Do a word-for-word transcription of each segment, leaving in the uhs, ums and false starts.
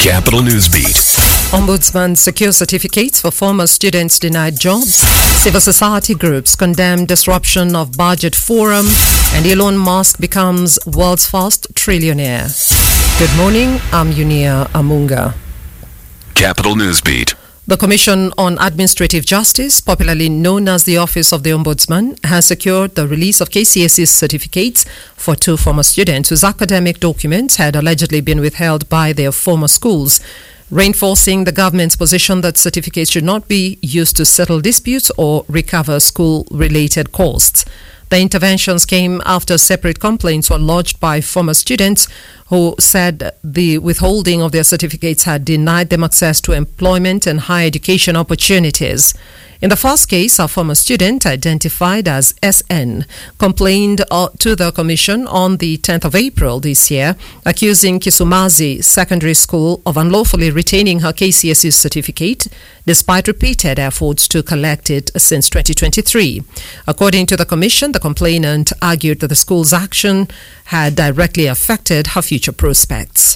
Capital Newsbeat. Ombudsman secures certificates for former students denied jobs. Civil society groups condemn disruption of budget forum. And Elon Musk becomes world's first trillionaire. Good morning, I'm Yunia Amunga. Capital Newsbeat. The Commission on Administrative Justice, popularly known as the Office of the Ombudsman, has secured the release of K C S E's certificates for two former students whose academic documents had allegedly been withheld by their former schools, reinforcing the government's position that certificates should not be used to settle disputes or recover school-related costs. The interventions came after separate complaints were lodged by former students who said the withholding of their certificates had denied them access to employment and higher education opportunities. In the first case, a former student identified as S N complained uh, to the Commission on the tenth of April this year, accusing Kisumazi Secondary School of unlawfully retaining her K C S E certificate despite repeated efforts to collect it since twenty twenty-three. According to the Commission, the complainant argued that the school's action had directly affected her future prospects.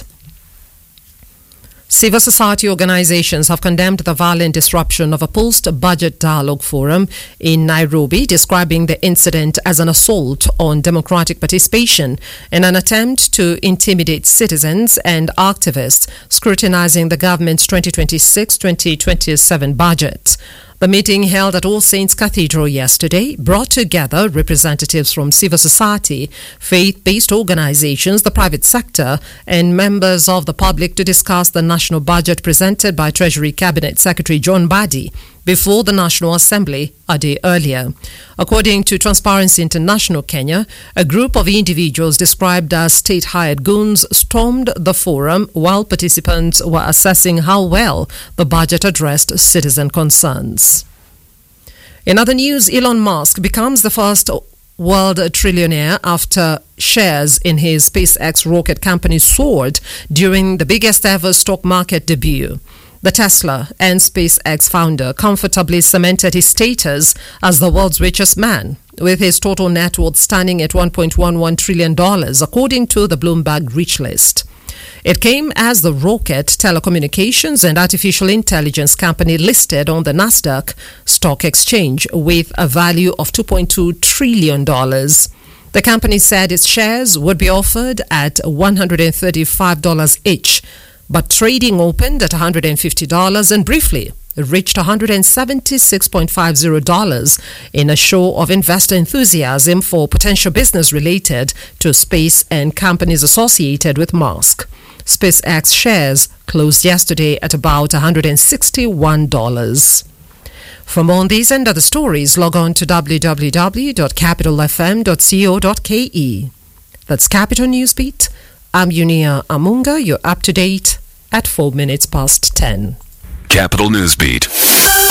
Civil society organizations have condemned the violent disruption of a post-budget dialogue forum in Nairobi, describing the incident as an assault on democratic participation and an attempt to intimidate citizens and activists scrutinizing the government's twenty twenty-six twenty twenty-seven budget. The meeting held at All Saints Cathedral yesterday brought together representatives from civil society, faith-based organizations, the private sector, and members of the public to discuss the national budget presented by Treasury Cabinet Secretary John Mbadi before the National Assembly a day earlier. According to Transparency International Kenya, a group of individuals described as state-hired goons stormed the forum while participants were assessing how well the budget addressed citizen concerns. In other news, Elon Musk becomes the first world trillionaire after shares in his SpaceX rocket company soared during the biggest ever stock market debut. The Tesla and SpaceX founder comfortably cemented his status as the world's richest man, with his total net worth standing at one point one one trillion dollars, according to the Bloomberg Rich List. It came as the rocket, telecommunications, and artificial intelligence company listed on the Nasdaq Stock Exchange with a value of two point two trillion dollars. The company said its shares would be offered at one hundred thirty-five dollars each, but trading opened at one hundred fifty dollars and briefly reached one hundred seventy-six dollars and fifty cents in a show of investor enthusiasm for potential business related to space and companies associated with Musk. SpaceX shares closed yesterday at about one hundred sixty-one dollars. For more on these and other stories, log on to w w w dot capital f m dot co dot k e. That's Capital Newsbeat. I'm Yunia Amunga. You're up to date at four minutes past ten. Capital Newsbeat.